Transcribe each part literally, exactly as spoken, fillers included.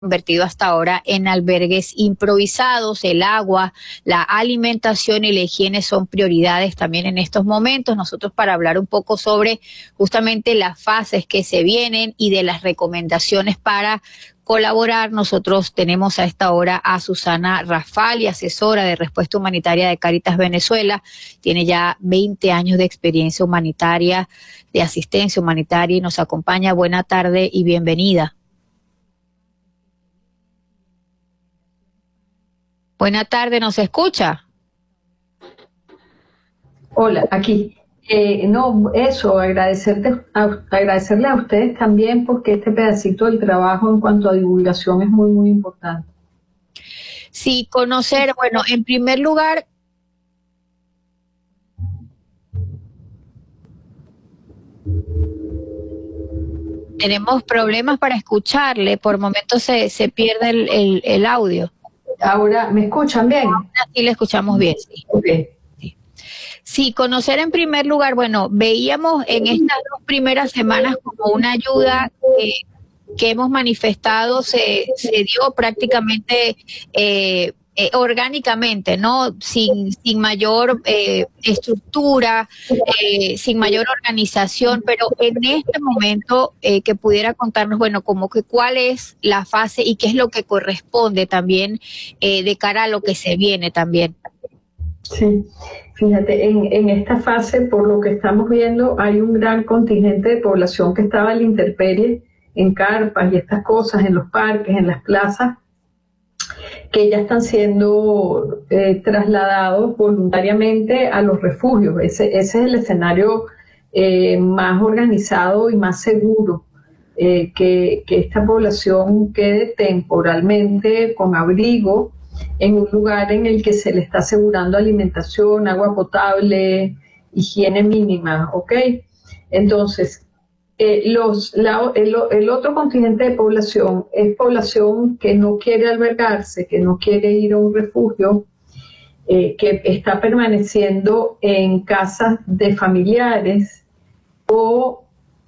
convertido hasta ahora en albergues improvisados. El agua, la alimentación y la higiene son prioridades también en estos momentos. Nosotros, para hablar un poco sobre justamente las fases que se vienen y de las recomendaciones para colaborar, nosotros tenemos a esta hora a Susana Rafali, asesora de respuesta humanitaria de Cáritas Venezuela. Tiene ya veinte años de experiencia humanitaria, de asistencia humanitaria, y nos acompaña. Buena tarde y bienvenida. Buena tarde, ¿nos escucha? Hola, aquí. Eh, no, eso, agradecerte, a, agradecerle a ustedes también, porque este pedacito del trabajo en cuanto a divulgación es muy, muy importante. Sí, conocer, bueno, en primer lugar, tenemos problemas para escucharle, por momentos se, se pierde el, el, el audio. Ahora, ¿me escuchan bien? Sí, le escuchamos bien, sí. Okay. Sí. Sí, conocer en primer lugar, bueno, veíamos en estas dos primeras semanas como una ayuda que, que hemos manifestado se, se dio prácticamente eh, eh, orgánicamente, ¿no? Sin, sin mayor eh, estructura, eh, sin mayor organización, pero en este momento eh, que pudiera contarnos, bueno, como que cuál es la fase y qué es lo que corresponde también eh, de cara a lo que se viene también. Sí, fíjate, en, en esta fase, por lo que estamos viendo, hay un gran contingente de población que estaba a la intemperie, en carpas y estas cosas, en los parques, en las plazas, que ya están siendo eh, trasladados voluntariamente a los refugios. Ese, ese es el escenario eh, más organizado y más seguro, eh, que, que esta población quede temporalmente con abrigo en un lugar en el que se le está asegurando alimentación, agua potable, higiene mínima, ¿ok? Entonces, eh, los, la, el, el otro contingente de población es población que no quiere albergarse, que no quiere ir a un refugio, eh, que está permaneciendo en casas de familiares o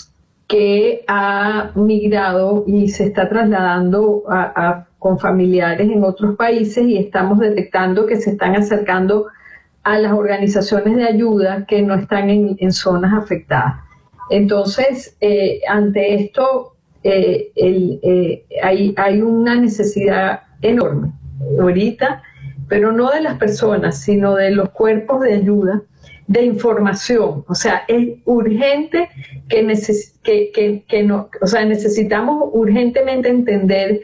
que ha migrado y se está trasladando a, a, con familiares en otros países, y estamos detectando que se están acercando a las organizaciones de ayuda que no están en, en zonas afectadas. Entonces, eh, ante esto, eh, el, eh, hay, hay una necesidad enorme ahorita, pero no de las personas, sino de los cuerpos de ayuda, de información. O sea, es urgente que, neces que, que, que no, o sea, necesitamos urgentemente entender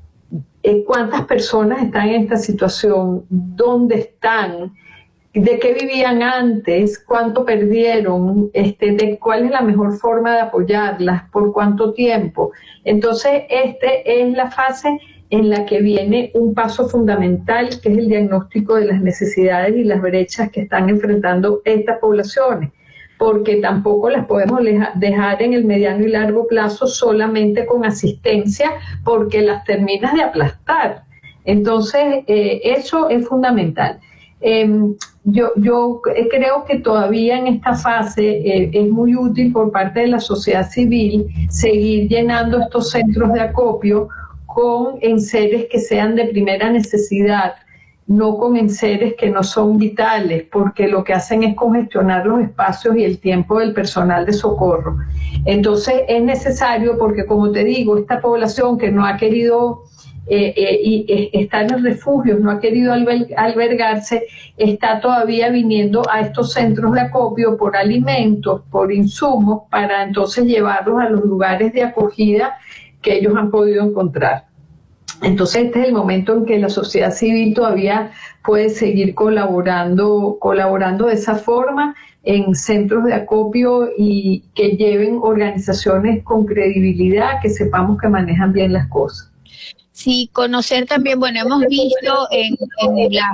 eh, cuántas personas están en esta situación, dónde están, de qué vivían antes, cuánto perdieron, este, de cuál es la mejor forma de apoyarlas, por cuánto tiempo. Entonces, este es la fase en la que viene un paso fundamental, que es el diagnóstico de las necesidades y las brechas que están enfrentando estas poblaciones, porque tampoco las podemos dejar en el mediano y largo plazo solamente con asistencia, porque las terminas de aplastar. Entonces, eh, eso es fundamental. Eh, yo, yo creo que todavía en esta fase eh, es muy útil por parte de la sociedad civil seguir llenando estos centros de acopio con enseres que sean de primera necesidad, no con enseres que no son vitales, porque lo que hacen es congestionar los espacios y el tiempo del personal de socorro. Entonces es necesario, porque como te digo, esta población que no ha querido eh, eh, y, eh, estar en refugios, no ha querido alber albergarse, está todavía viniendo a estos centros de acopio por alimentos, por insumos, para entonces llevarlos a los lugares de acogida que ellos han podido encontrar. Entonces este es el momento en que la sociedad civil todavía puede seguir colaborando, colaborando de esa forma en centros de acopio, y que lleven organizaciones con credibilidad, que sepamos que manejan bien las cosas. Sí, conocer también, bueno, hemos visto en, en las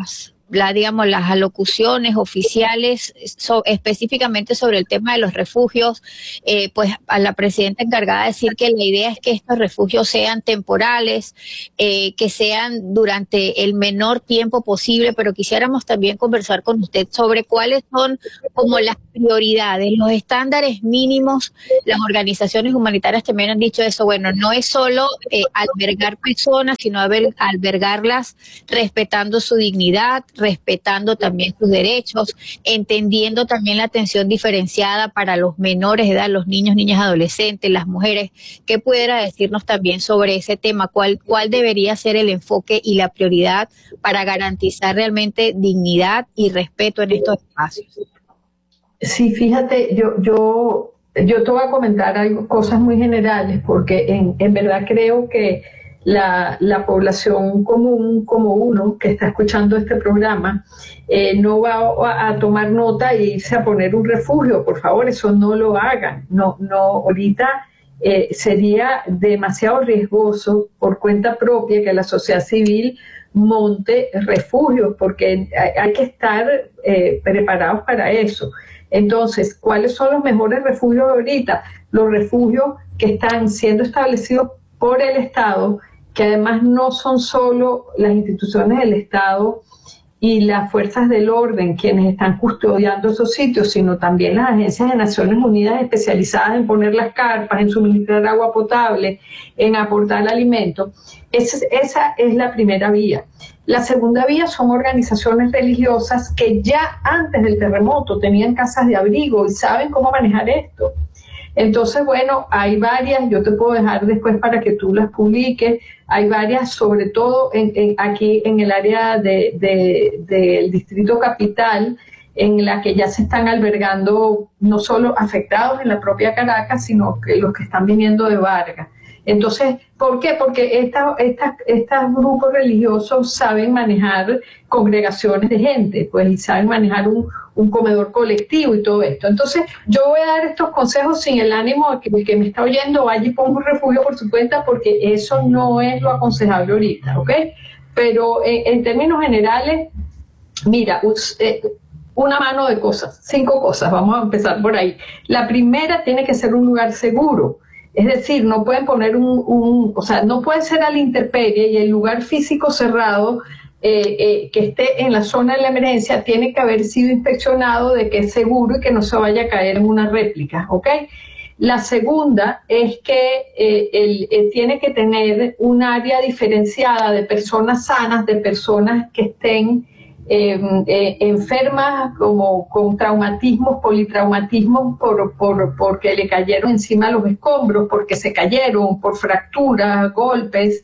la, digamos, las alocuciones oficiales so, específicamente sobre el tema de los refugios, eh, pues a la presidenta encargada de decir que la idea es que estos refugios sean temporales, eh, que sean durante el menor tiempo posible, pero quisiéramos también conversar con usted sobre cuáles son como las prioridades, los estándares mínimos. Las organizaciones humanitarias también han dicho eso, bueno, no es solo eh, albergar personas, sino albergarlas respetando su dignidad, respetando también sus derechos, entendiendo también la atención diferenciada para los menores de edad, los niños, niñas, adolescentes, las mujeres. ¿Qué pudiera decirnos también sobre ese tema? ¿Cuál, cuál debería ser el enfoque y la prioridad para garantizar realmente dignidad y respeto en estos espacios? Sí, fíjate, yo, yo, yo te voy a comentar algo, cosas muy generales, porque en, en verdad creo que La, la población común como uno que está escuchando este programa eh, no va a, a tomar nota e irse a poner un refugio. Por favor, eso no lo hagan. No, no, ahorita eh, sería demasiado riesgoso por cuenta propia que la sociedad civil monte refugios, porque hay, hay que estar eh, preparados para eso. Entonces, ¿cuáles son los mejores refugios ahorita? Los refugios que están siendo establecidos por el Estado, que además no son solo las instituciones del Estado y las fuerzas del orden quienes están custodiando esos sitios, sino también las agencias de Naciones Unidas especializadas en poner las carpas, en suministrar agua potable, en aportar alimentos. Esa, esa es la primera vía. La segunda vía son organizaciones religiosas que ya antes del terremoto tenían casas de abrigo y saben cómo manejar esto. Entonces, bueno, hay varias, yo te puedo dejar después para que tú las publiques, hay varias, sobre todo en, en, aquí en el área de, de, del Distrito Capital, en la que ya se están albergando no solo afectados en la propia Caracas, sino que los que están viniendo de Vargas. Entonces, ¿por qué? Porque esta, esta, estos grupos religiosos saben manejar congregaciones de gente, pues, y saben manejar un, un comedor colectivo y todo esto. Entonces, yo voy a dar estos consejos sin el ánimo de que el que me está oyendo vaya y ponga un refugio por su cuenta, porque eso no es lo aconsejable ahorita, ¿ok? Pero en, en términos generales, mira, eh, una mano de cosas, cinco cosas, vamos a empezar por ahí. La primera tiene que ser un lugar seguro. Es decir, no pueden poner un, un, o sea, no puede ser a la intemperie, y el lugar físico cerrado eh, eh, que esté en la zona de la emergencia tiene que haber sido inspeccionado de que es seguro y que no se vaya a caer en una réplica, ¿ok? La segunda es que eh, el, eh, tiene que tener un área diferenciada de personas sanas, de personas que estén Eh, eh, enfermas como con traumatismos, politraumatismos por, por, porque le cayeron encima los escombros, porque se cayeron, por fracturas, golpes,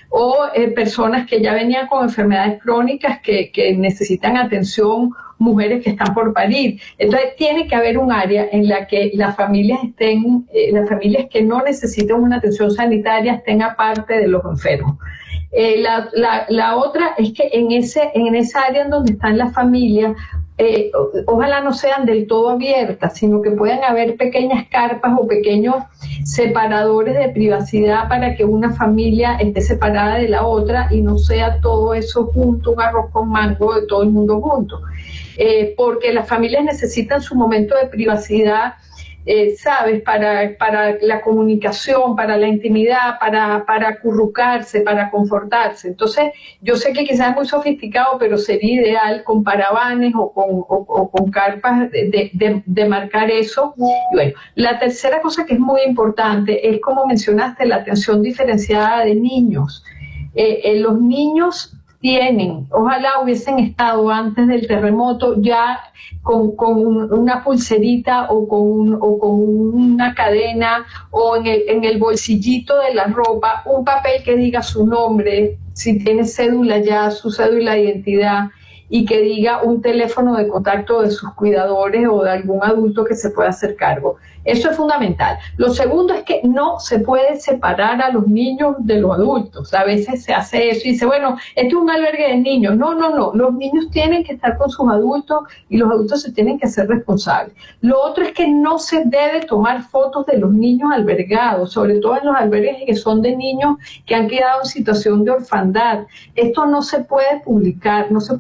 o eh, personas que ya venían con enfermedades crónicas que, que necesitan atención, mujeres que están por parir. Entonces tiene que haber un área en la que las familias estén, eh, las familias que no necesitan una atención sanitaria estén aparte de los enfermos. Eh, la, la, la otra es que en, ese, en esa área en donde están las familias, eh, ojalá no sean del todo abiertas, sino que puedan haber pequeñas carpas o pequeños separadores de privacidad para que una familia esté separada de la otra y no sea todo eso junto, un arroz con mango de todo el mundo junto. Eh, porque las familias necesitan su momento de privacidad, Eh, ¿sabes? Para, para la comunicación, para la intimidad, para, para acurrucarse, para confortarse. Entonces, yo sé que quizás es muy sofisticado, pero sería ideal con paravanes o con, o, o con carpas de, de, de marcar eso. Y bueno, la tercera cosa que es muy importante es, como mencionaste, la atención diferenciada de niños. Eh, eh, los niños tienen, ojalá hubiesen estado antes del terremoto ya con, con una pulserita o con, un, o con una cadena o en el, en el bolsillito de la ropa, un papel que diga su nombre, si tiene cédula ya, su cédula de identidad, y que diga un teléfono de contacto de sus cuidadores o de algún adulto que se pueda hacer cargo. Eso es fundamental. Lo segundo es que no se puede separar a los niños de los adultos. A veces se hace eso y dice, bueno, esto es un albergue de niños. No, no, no. Los niños tienen que estar con sus adultos y los adultos se tienen que hacer responsables. Lo otro es que no se debe tomar fotos de los niños albergados, sobre todo en los albergues que son de niños que han quedado en situación de orfandad. Esto no se puede publicar, no se pueden publicar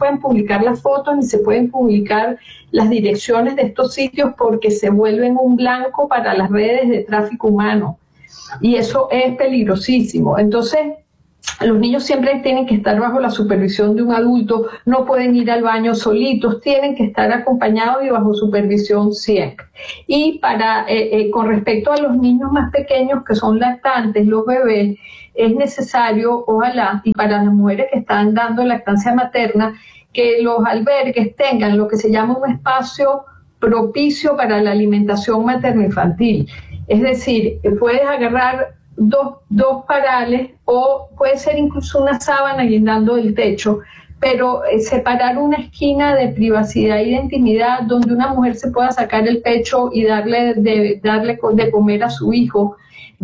publicar las fotos ni se pueden publicar las direcciones de estos sitios porque se vuelven un blanco para las redes de tráfico humano. Y eso es peligrosísimo. Entonces, los niños siempre tienen que estar bajo la supervisión de un adulto, no pueden ir al baño solitos, tienen que estar acompañados y bajo supervisión siempre. Y para eh, eh, con respecto a los niños más pequeños que son lactantes, los bebés, es necesario, ojalá, y para las mujeres que están dando lactancia materna, que los albergues tengan lo que se llama un espacio propicio para la alimentación materno-infantil. Es decir, puedes agarrar Dos, dos parales o puede ser incluso una sábana guindando del techo, pero eh, separar una esquina de privacidad y de intimidad donde una mujer se pueda sacar el pecho y darle de, darle de comer a su hijo,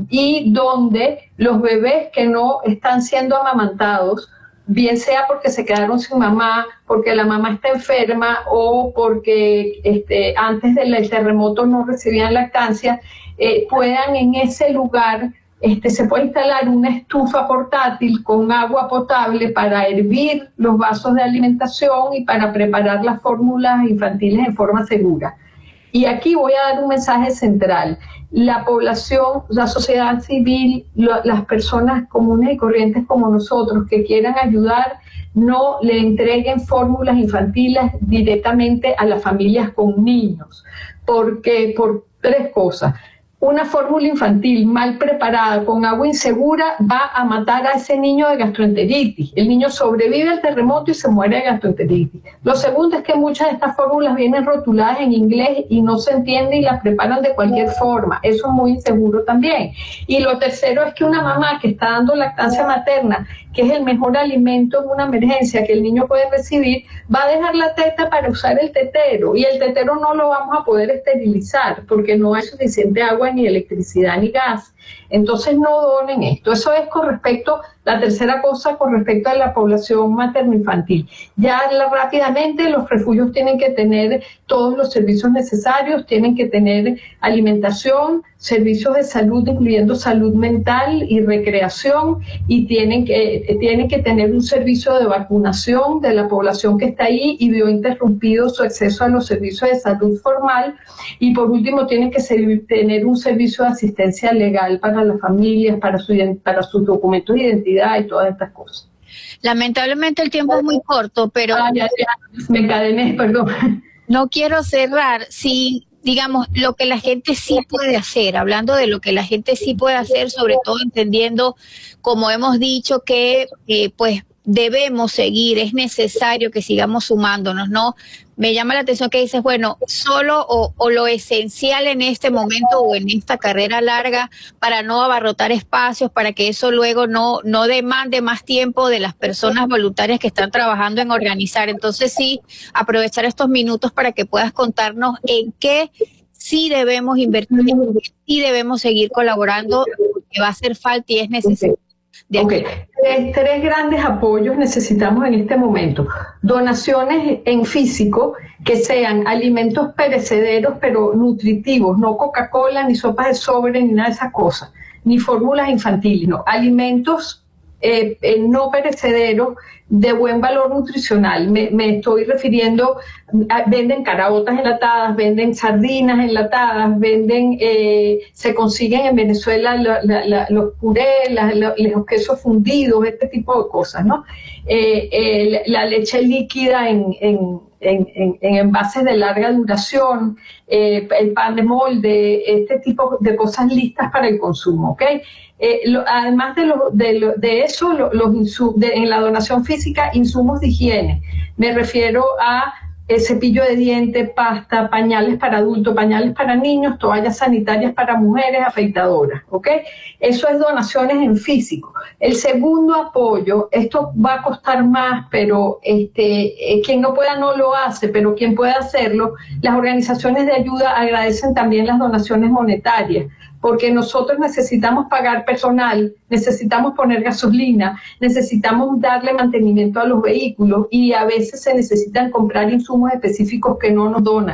y donde los bebés que no están siendo amamantados, bien sea porque se quedaron sin mamá, porque la mamá está enferma o porque este, antes del terremoto no recibían lactancia, eh, puedan en ese lugar Este, se puede instalar una estufa portátil con agua potable para hervir los vasos de alimentación y para preparar las fórmulas infantiles en forma segura. Y aquí voy a dar un mensaje central. La población, la sociedad civil, lo, las personas comunes y corrientes como nosotros que quieran ayudar, no le entreguen fórmulas infantiles directamente a las familias con niños, porque por tres cosas. Una fórmula infantil mal preparada con agua insegura va a matar a ese niño de gastroenteritis. El niño sobrevive al terremoto y se muere de gastroenteritis. Lo segundo es que muchas de estas fórmulas vienen rotuladas en inglés y no se entiende y las preparan de cualquier forma. Eso es muy inseguro también. Y lo tercero es que una mamá que está dando lactancia materna, que es el mejor alimento en una emergencia que el niño puede recibir, va a dejar la teta para usar el tetero, y el tetero no lo vamos a poder esterilizar porque no hay suficiente agua, ni electricidad, ni gas. Entonces no donen esto. Eso es con respecto, la tercera cosa, con respecto a la población materno-infantil. Ya la, rápidamente los refugios tienen que tener todos los servicios necesarios, tienen que tener alimentación, servicios de salud, incluyendo salud mental y recreación, y tienen que, tienen que tener un servicio de vacunación de la población que está ahí y vio interrumpido su acceso a los servicios de salud formal, y por último tienen que ser, tener un servicio de asistencia legal para las familias, para, su, para sus documentos de identidad y todas estas cosas. Lamentablemente el tiempo es muy corto, pero... Ah, ya, ya, me encadené, perdón. No quiero cerrar sin, digamos, lo que la gente sí puede hacer, hablando de lo que la gente sí puede hacer, sobre todo entendiendo, como hemos dicho, que eh, pues debemos seguir, es necesario que sigamos sumándonos, ¿no? Me llama la atención que dices, bueno, solo o, o lo esencial en este momento o en esta carrera larga para no abarrotar espacios, para que eso luego no, no demande más tiempo de las personas voluntarias que están trabajando en organizar. Entonces sí, aprovechar estos minutos para que puedas contarnos en qué sí debemos invertir, en qué sí debemos seguir colaborando, que va a hacer falta y es necesario. De ok, tres, tres grandes apoyos necesitamos en este momento. Donaciones en físico, que sean alimentos perecederos pero nutritivos, no Coca-Cola, ni sopas de sobre, ni nada de esas cosas, ni fórmulas infantiles, no, alimentos eh, eh, no perecederos de buen valor nutricional. Me, me estoy refiriendo, a, venden caraotas enlatadas, venden sardinas enlatadas, venden, eh, se consiguen en Venezuela la, la, la, los purés, la, la, los quesos fundidos, este tipo de cosas, ¿no? Eh, eh, la leche líquida en, en, en, en, en envases de larga duración, eh, el pan de molde, este tipo de cosas listas para el consumo, ¿ok? Eh, lo, además de, lo, de, lo, de eso, lo, los insum, de, en la donación física, insumos de higiene. Me refiero a eh, cepillo de dientes, pasta, pañales para adultos, pañales para niños, toallas sanitarias para mujeres, afeitadoras, ¿ok? Eso es donaciones en físico. El segundo apoyo, esto va a costar más, pero este, eh, quien no pueda no lo hace, pero quien pueda hacerlo, las organizaciones de ayuda agradecen también las donaciones monetarias, porque nosotros necesitamos pagar personal, necesitamos poner gasolina, necesitamos darle mantenimiento a los vehículos y a veces se necesitan comprar insumos específicos que no nos donan.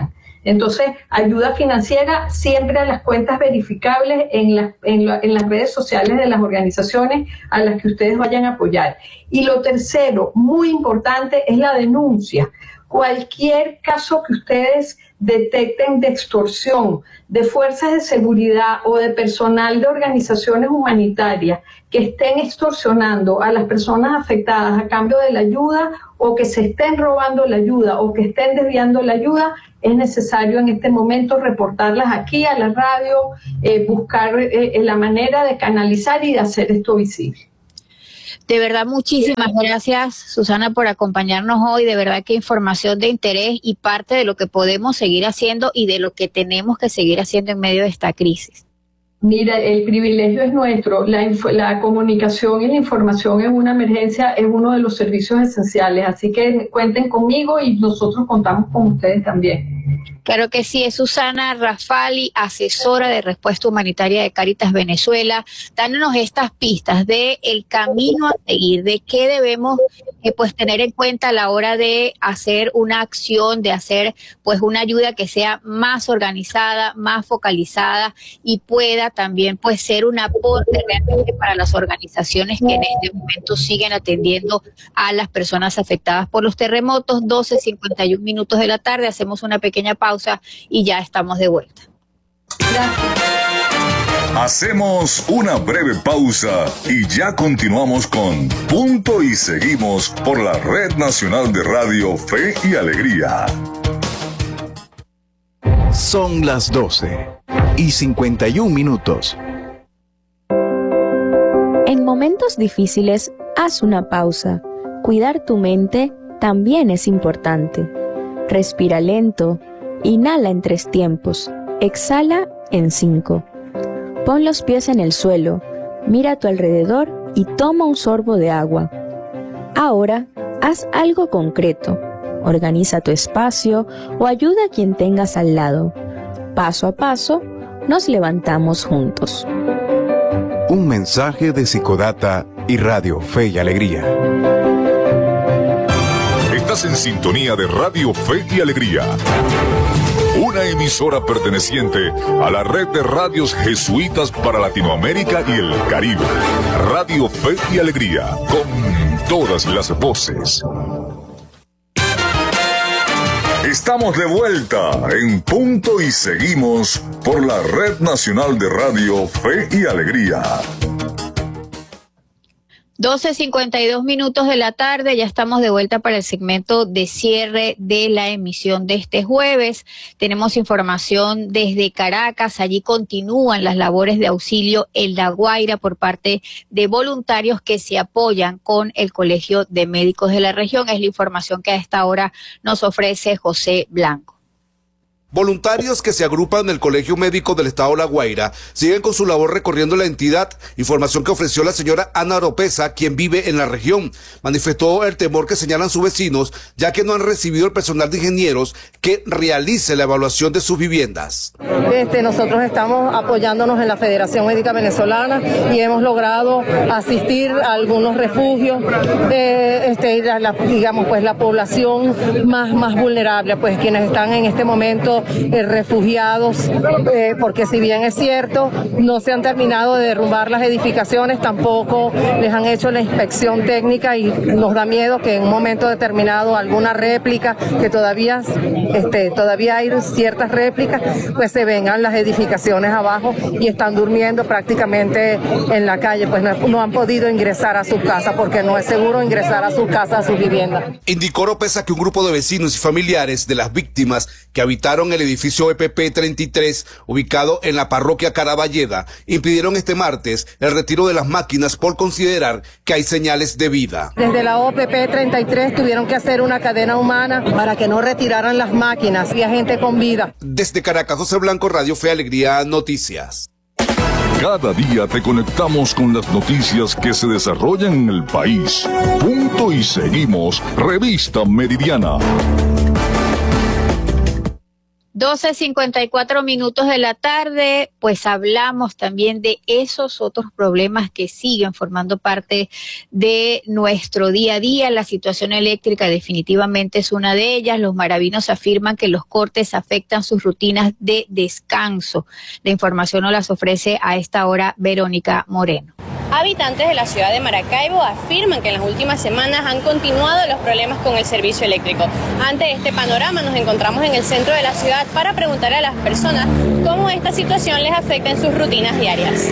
Entonces, ayuda financiera siempre a las cuentas verificables en, la, en, la, en las redes sociales de las organizaciones a las que ustedes vayan a apoyar. Y lo tercero, muy importante, es la denuncia. Cualquier caso que ustedes detecten de extorsión de fuerzas de seguridad o de personal de organizaciones humanitarias que estén extorsionando a las personas afectadas a cambio de la ayuda, o que se estén robando la ayuda o que estén desviando la ayuda, es necesario en este momento reportarlas aquí a la radio, eh, buscar eh, la manera de canalizar y de hacer esto visible. De verdad, muchísimas gracias, Susana, por acompañarnos hoy. De verdad que información de interés y parte de lo que podemos seguir haciendo y de lo que tenemos que seguir haciendo en medio de esta crisis. Mira, el privilegio es nuestro. La, la comunicación y la información en una emergencia es uno de los servicios esenciales. Así que cuenten conmigo y nosotros contamos con ustedes también. Claro que sí, es Susana Rafali, asesora de respuesta humanitaria de Cáritas Venezuela, dándonos estas pistas de el camino a seguir, de qué debemos eh, pues tener en cuenta a la hora de hacer una acción, de hacer pues una ayuda que sea más organizada, más focalizada y pueda también pues ser un aporte realmente para las organizaciones que en este momento siguen atendiendo a las personas afectadas por los terremotos. doce cincuenta y un minutos de la tarde, hacemos una pequeña pausa y ya estamos de vuelta. Gracias. Hacemos una breve pausa y ya continuamos con Punto y Seguimos por la Red Nacional de Radio Fe y Alegría. Son las doce y cincuenta y un minutos. En momentos difíciles, haz una pausa. Cuidar tu mente también es importante. Respira lento. Inhala en tres tiempos, exhala en cinco. Pon los pies en el suelo, mira a tu alrededor y toma un sorbo de agua. Ahora, haz algo concreto. Organiza tu espacio o ayuda a quien tengas al lado. Paso a paso, nos levantamos juntos. Un mensaje de Psicodata y Radio Fe y Alegría. Estás en sintonía de Radio Fe y Alegría, una emisora perteneciente a la red de radios jesuitas para Latinoamérica y el Caribe. Radio Fe y Alegría, con todas las voces. Estamos de vuelta en Punto y Seguimos por la Red Nacional de Radio Fe y Alegría. doce cincuenta y dos minutos de la tarde, ya estamos de vuelta para el segmento de cierre de la emisión de este jueves. Tenemos información desde Caracas, allí continúan las labores de auxilio en La Guaira por parte de voluntarios que se apoyan con el Colegio de Médicos de la región. Es la información que a esta hora nos ofrece José Blanco. Voluntarios que se agrupan en el Colegio Médico del Estado La Guaira siguen con su labor recorriendo la entidad, información que ofreció la señora Ana Oropesa, quien vive en la región. Manifestó el temor que señalan sus vecinos, ya que no han recibido el personal de ingenieros que realice la evaluación de sus viviendas. Este, nosotros estamos apoyándonos en la Federación Médica Venezolana y hemos logrado asistir a algunos refugios de, este, la, la, digamos, pues la población más, más vulnerable, pues quienes están en este momento Eh, refugiados, eh, porque si bien es cierto, no se han terminado de derrumbar las edificaciones, tampoco les han hecho la inspección técnica y nos da miedo que en un momento determinado alguna réplica, que todavía, este, todavía hay ciertas réplicas, pues se vengan las edificaciones abajo y están durmiendo prácticamente en la calle, pues no, no han podido ingresar a sus casas porque no es seguro ingresar a sus casas, a sus viviendas. Indicó Oropesa que un grupo de vecinos y familiares de las víctimas que habitaron el edificio E P P treinta y tres, ubicado en la parroquia Caraballeda, impidieron este martes el retiro de las máquinas por considerar que hay señales de vida. Desde la O P P treinta y tres tuvieron que hacer una cadena humana para que no retiraran las máquinas. Había gente con vida. Desde Caracas, José Blanco, Radio Fe Alegría Noticias. Cada día te conectamos con las noticias que se desarrollan en el país. Punto y Seguimos, Revista Meridiana. doce cincuenta y cuatro minutos de la tarde, pues hablamos también de esos otros problemas que siguen formando parte de nuestro día a día. La situación eléctrica definitivamente es una de ellas. Los maravinos afirman que los cortes afectan sus rutinas de descanso. La información nos las ofrece a esta hora Verónica Moreno. Habitantes de la ciudad de Maracaibo afirman que en las últimas semanas han continuado los problemas con el servicio eléctrico. Ante este panorama nos encontramos en el centro de la ciudad para preguntarle a las personas cómo esta situación les afecta en sus rutinas diarias.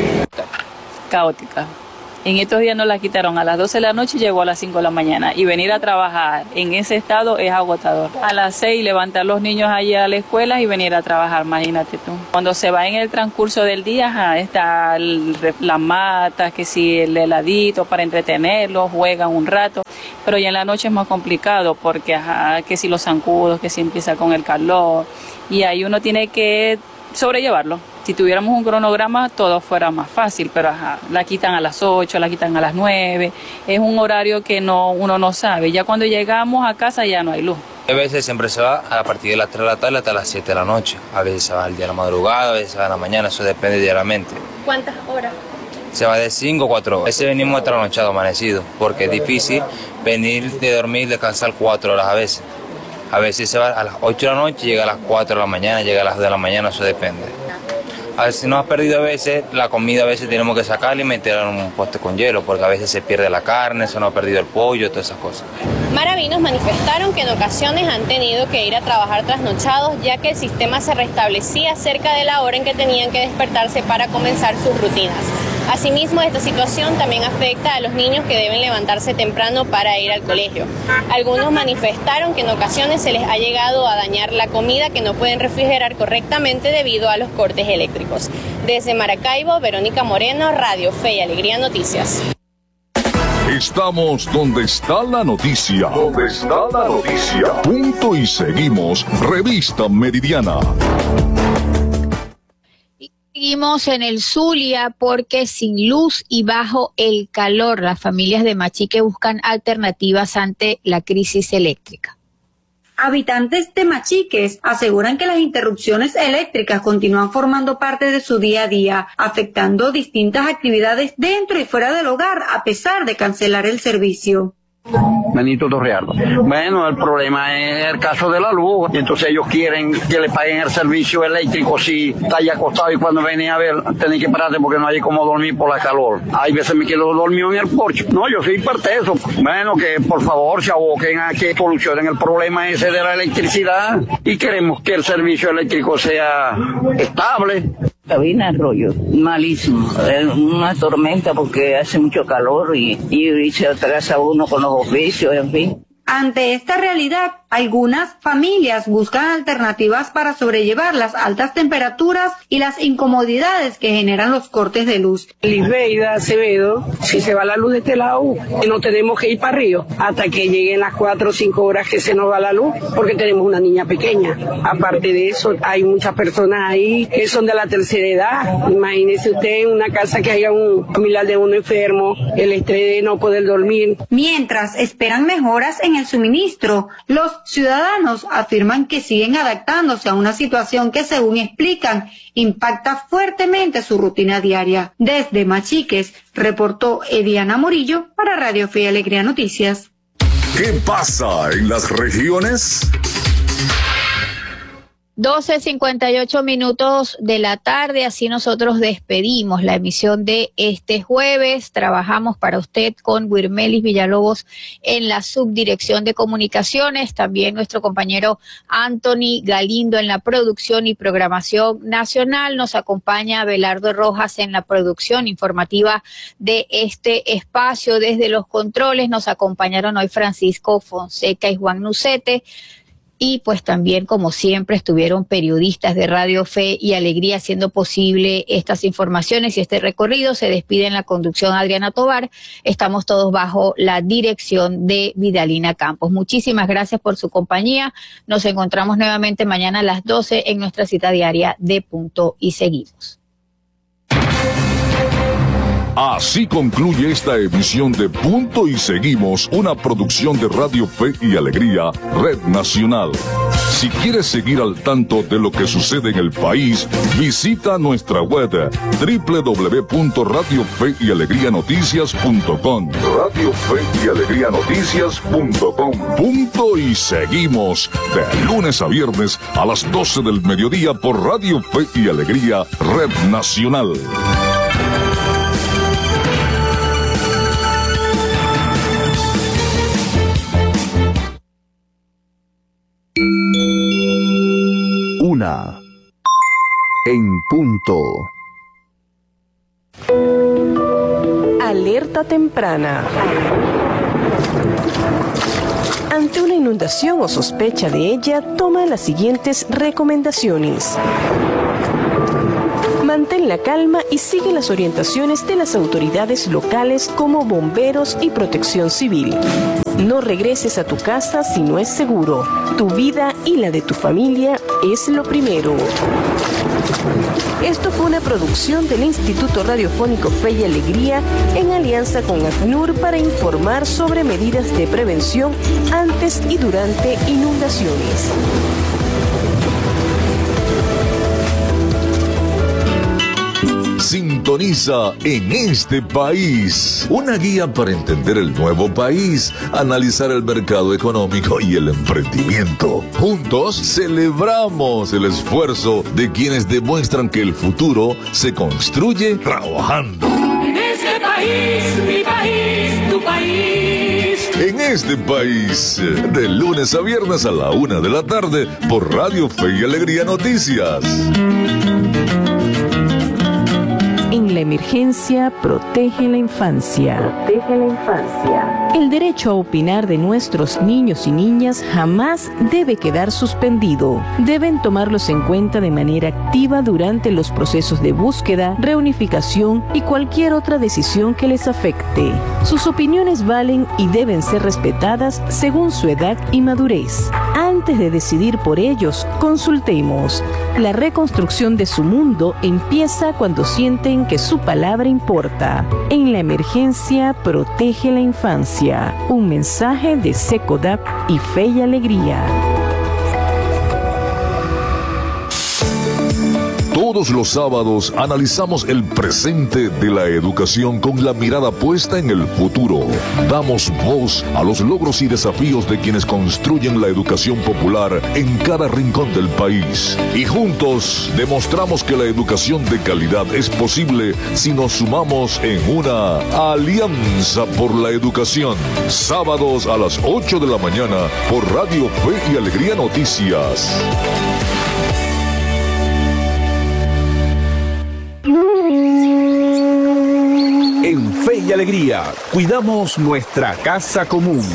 Caótica. En estos días nos la quitaron a las doce de la noche y llegó a las cinco de la mañana. Y venir a trabajar en ese estado es agotador. A las seis levantar los niños allá a la escuela y venir a trabajar, imagínate tú. Cuando se va en el transcurso del día, ajá, está el, las matas, que si el heladito para entretenerlos, juegan un rato. Pero ya en la noche es más complicado porque ajá, que si los zancudos, que si empieza con el calor. Y ahí uno tiene que sobrellevarlo. Si tuviéramos un cronograma, todo fuera más fácil, pero ajá, la quitan a las ocho, la quitan a las nueve. Es un horario que no uno no sabe. Ya cuando llegamos a casa ya no hay luz. A veces siempre se va a partir de las tres de la tarde hasta las siete de la noche. A veces se va al día de la madrugada, a veces se va a la mañana, eso depende diariamente. ¿Cuántas horas? Se va de cinco a cuatro horas. A veces venimos trasnochados, amanecidos, porque es difícil venir de dormir y descansar cuatro horas a veces. A veces se va a las ocho de la noche, llega a las cuatro de la mañana, llega a las dos de la mañana, eso depende. A veces nos ha perdido a veces la comida, a veces tenemos que sacarla y meterla en un poste con hielo, porque a veces se pierde la carne, se nos ha perdido el pollo, todas esas cosas. Maravinos manifestaron que en ocasiones han tenido que ir a trabajar trasnochados, ya que el sistema se restablecía cerca de la hora en que tenían que despertarse para comenzar sus rutinas. Asimismo, esta situación también afecta a los niños que deben levantarse temprano para ir al colegio. Algunos manifestaron que en ocasiones se les ha llegado a dañar la comida que no pueden refrigerar correctamente debido a los cortes eléctricos. Desde Maracaibo, Verónica Moreno, Radio Fe y Alegría Noticias. Estamos donde está la noticia. Donde está la noticia. Punto y seguimos. Revista Meridiana. Seguimos en el Zulia porque sin luz y bajo el calor, las familias de Machique buscan alternativas ante la crisis eléctrica. Habitantes de Machiques aseguran que las interrupciones eléctricas continúan formando parte de su día a día, afectando distintas actividades dentro y fuera del hogar, a pesar de cancelar el servicio. Benito Torrealba. Bueno, el problema es el caso de la luz, y entonces ellos quieren que le paguen el servicio eléctrico si está ahí acostado y cuando viene a ver, tienen que pararte porque no hay como dormir por la calor. Hay veces me quedo dormido en el porche. No, yo soy parte de eso. Bueno, que por favor se aboquen a que solucionen el problema ese de la electricidad y queremos que el servicio eléctrico sea estable. Cabina Arroyo, malísimo, es una tormenta porque hace mucho calor y, y, y se atrasa uno con los oficios, en fin. Ante esta realidad, algunas familias buscan alternativas para sobrellevar las altas temperaturas y las incomodidades que generan los cortes de luz. Lisbeida Acevedo, si se va la luz de este lado, no tenemos que ir para Río hasta que lleguen las cuatro o cinco horas que se nos va la luz, porque tenemos una niña pequeña. Aparte de eso, hay muchas personas ahí que son de la tercera edad. Imagínese usted en una casa que haya un familiar de uno enfermo, el estrés de no poder dormir. Mientras esperan mejoras en el suministro, los ciudadanos afirman que siguen adaptándose a una situación que, según explican, impacta fuertemente su rutina diaria. Desde Machiques, reportó Ediana Morillo para Radio Fe y Alegría Noticias. ¿Qué pasa en las regiones? doce cincuenta y ocho minutos de la tarde, así nosotros despedimos la emisión de este jueves. Trabajamos para usted con Wirmelis Villalobos en la subdirección de comunicaciones, también nuestro compañero Anthony Galindo en la producción y programación nacional. Nos acompaña Abelardo Rojas en la producción informativa de este espacio. Desde los controles nos acompañaron hoy Francisco Fonseca y Juan Nucete. Y pues también, como siempre, estuvieron periodistas de Radio Fe y Alegría haciendo posible estas informaciones y este recorrido. Se despide en la conducción Adriana Tovar. Estamos todos bajo la dirección de Vidalina Campos. Muchísimas gracias por su compañía. Nos encontramos nuevamente mañana a las doce en nuestra cita diaria de Punto y Seguimos. Así concluye esta emisión de Punto y Seguimos, una producción de Radio Fe y Alegría, Red Nacional. Si quieres seguir al tanto de lo que sucede en el país, visita nuestra web doble u doble u doble u punto radio fe y alegría noticias punto com. Radio Fe y Alegría Noticias punto com. Punto y Seguimos, de lunes a viernes a las doce del mediodía por Radio Fe y Alegría, Red Nacional. Una en punto. Alerta temprana. Ante una inundación o sospecha de ella, toma las siguientes recomendaciones. Mantén la calma y sigue las orientaciones de las autoridades locales como bomberos y protección civil. No regreses a tu casa si no es seguro. Tu vida y la de tu familia es lo primero. Esto fue una producción del Instituto Radiofónico Fe y Alegría en alianza con ACNUR para informar sobre medidas de prevención antes y durante inundaciones. Sintoniza En Este País, una guía para entender el nuevo país, analizar el mercado económico y el emprendimiento. Juntos celebramos el esfuerzo de quienes demuestran que el futuro se construye trabajando. En este país, mi país, tu país. En Este País, de lunes a viernes a la una de la tarde por Radio Fe y Alegría Noticias. En la emergencia, protege la infancia. Protege la infancia. El derecho a opinar de nuestros niños y niñas jamás debe quedar suspendido. Deben tomarlos en cuenta de manera activa durante los procesos de búsqueda, reunificación y cualquier otra decisión que les afecte. Sus opiniones valen y deben ser respetadas según su edad y madurez. Antes de decidir por ellos, consultemos. La reconstrucción de su mundo empieza cuando sienten que su palabra importa. En la emergencia, protege la infancia. Un mensaje de SECODAP y Fe y Alegría. Todos los sábados analizamos el presente de la educación con la mirada puesta en el futuro. Damos voz a los logros y desafíos de quienes construyen la educación popular en cada rincón del país. Y juntos demostramos que la educación de calidad es posible si nos sumamos en una alianza por la educación. Sábados a las ocho de la mañana por Radio Fe y Alegría Noticias. En Fe y Alegría, cuidamos nuestra casa común.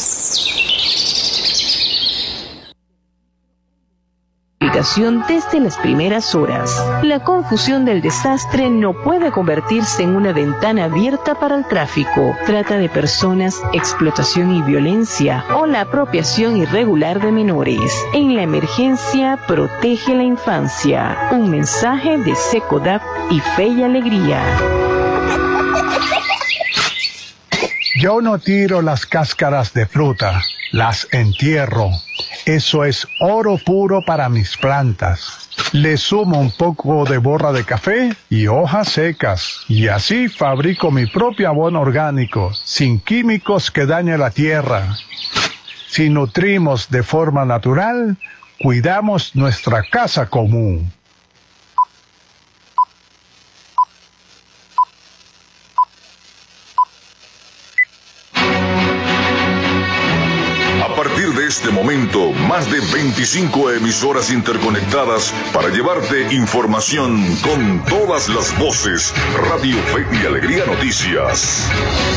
Desde las primeras horas. La confusión del desastre no puede convertirse en una ventana abierta para el tráfico. Trata de personas, explotación y violencia o la apropiación irregular de menores. En la emergencia, protege la infancia. Un mensaje de SECODAP y Fe y Alegría. Yo no tiro las cáscaras de fruta, las entierro. Eso es oro puro para mis plantas. Le sumo un poco de borra de café y hojas secas. Y así fabrico mi propio abono orgánico, sin químicos que dañen la tierra. Si nutrimos de forma natural, cuidamos nuestra casa común. A partir de este momento, más de veinticinco emisoras interconectadas para llevarte información con todas las voces. Radio Fe y Alegría Noticias.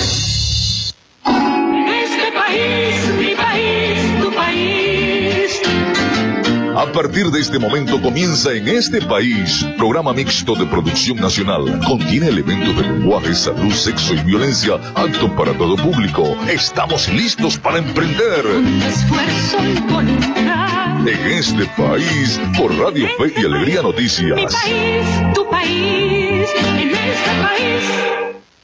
En este país, mi país, tu país. A partir de este momento comienza En Este País, programa mixto de producción nacional. Contiene elementos de lenguaje, salud, sexo y violencia, apto para todo público. Estamos listos para emprender. Con esfuerzo y voluntad. En Este País, por Radio Fe y Alegría Noticias. Mi país, tu país, en este país.